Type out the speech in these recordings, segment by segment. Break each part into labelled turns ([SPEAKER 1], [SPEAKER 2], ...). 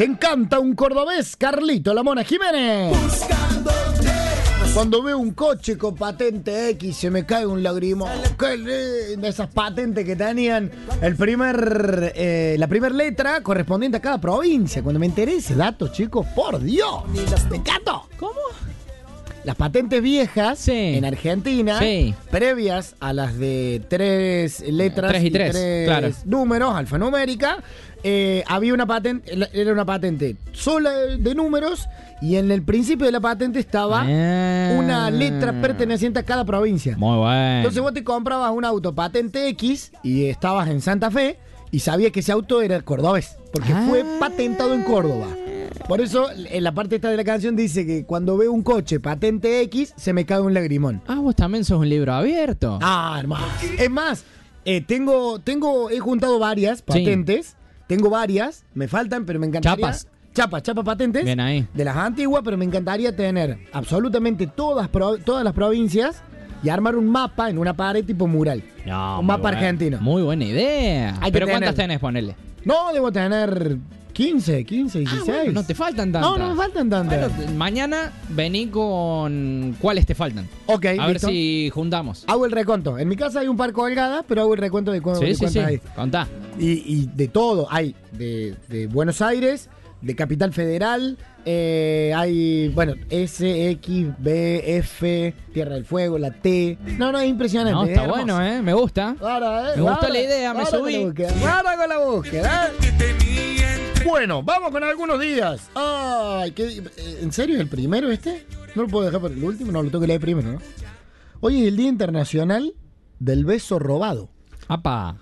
[SPEAKER 1] Te encanta un cordobés, Carlito La Mona Jiménez. Cuando veo un coche con patente X se me cae un lagrimón. Qué lindo, esas patentes que tenían la primera letra correspondiente a cada provincia. Cuando me enteré de ese dato, chicos, por Dios, me encantó.
[SPEAKER 2] ¿Cómo?
[SPEAKER 1] Las patentes viejas en Argentina, previas a las de 3 letras
[SPEAKER 2] 3 y 3, claro,
[SPEAKER 1] números, alfanumérica, había una patente, era una patente sola de números, y en el principio de la patente estaba una letra perteneciente a cada provincia.
[SPEAKER 2] Muy bueno.
[SPEAKER 1] Entonces vos te comprabas un auto patente X y estabas en Santa Fe y sabías que ese auto era cordobés, porque fue patentado en Córdoba. Por eso, en la parte esta de la canción dice que cuando veo un coche patente X, se me cae un lagrimón.
[SPEAKER 2] Ah, vos también sos un libro abierto.
[SPEAKER 1] Ah, hermano. Es más, he juntado varias patentes. Sí. Tengo varias, me faltan, pero me encantaría. Chapas patentes.
[SPEAKER 2] Bien ahí.
[SPEAKER 1] De las antiguas, pero me encantaría tener absolutamente todas las provincias y armar un mapa en una pared tipo mural.
[SPEAKER 2] No,
[SPEAKER 1] un mapa argentino.
[SPEAKER 2] Muy buena idea. ¿Pero cuántas tenés, ponele?
[SPEAKER 1] No, debo tener 15, 16.
[SPEAKER 2] Bueno, no te faltan tantas.
[SPEAKER 1] No me faltan tantas.
[SPEAKER 2] Bueno, mañana vení con cuáles te faltan.
[SPEAKER 1] Ok,
[SPEAKER 2] a ver si juntamos.
[SPEAKER 1] Hago el recuento. En mi casa hay un par colgadas, pero hago el recuento de cuántas hay.
[SPEAKER 2] Contá.
[SPEAKER 1] Y de todo. Hay de Buenos Aires, de Capital Federal, hay, bueno, S, X, B, F, Tierra del Fuego, la T. No, es impresionante.
[SPEAKER 2] No, está bueno, me gusta.
[SPEAKER 1] Me
[SPEAKER 2] gusta la idea, me subí.
[SPEAKER 1] Para con la búsqueda. Bueno, vamos con algunos días. Ay, ¿en serio es el primero este? No lo puedo dejar para el último, no, lo tengo que leer primero, ¿no? Hoy es el Día Internacional del Beso Robado.
[SPEAKER 2] ¡Apa!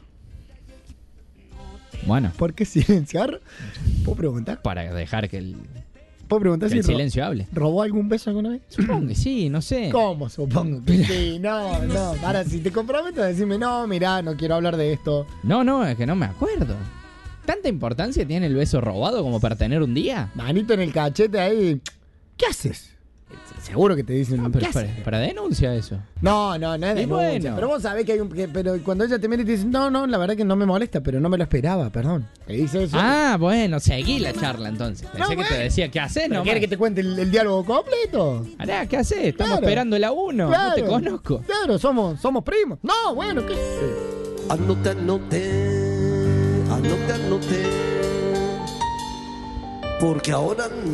[SPEAKER 2] Bueno.
[SPEAKER 1] ¿Por qué silenciar? ¿Puedo preguntar?
[SPEAKER 2] Para dejar que el
[SPEAKER 1] silencio
[SPEAKER 2] hable.
[SPEAKER 1] ¿Robó algún beso alguna vez?
[SPEAKER 2] Supongo que sí, no sé.
[SPEAKER 1] ¿Cómo supongo que sí? No. Ahora, si te comprometo a decirme, no, mirá, no quiero hablar de esto.
[SPEAKER 2] No, es que no me acuerdo. ¿Tanta importancia tiene el beso robado como para tener un día?
[SPEAKER 1] Manito en el cachete ahí. ¿Qué haces? Seguro que te dicen.
[SPEAKER 2] Pero para denuncia eso.
[SPEAKER 1] No es denuncia. Bueno. Pero vos sabés que hay pero cuando ella te mira y te dice, no, la verdad que no me molesta, pero no me lo esperaba, perdón. Te dice eso.
[SPEAKER 2] Ah, bueno, seguí la charla entonces. Pensé que te decía, ¿qué haces?
[SPEAKER 1] ¿No quieres que te cuente el diálogo completo?
[SPEAKER 2] Ará, ¿qué haces? Estamos esperando la 1. Claro, no te conozco.
[SPEAKER 1] Claro, somos primos. No, bueno, ¿qué?
[SPEAKER 3] Anoté. Porque ahora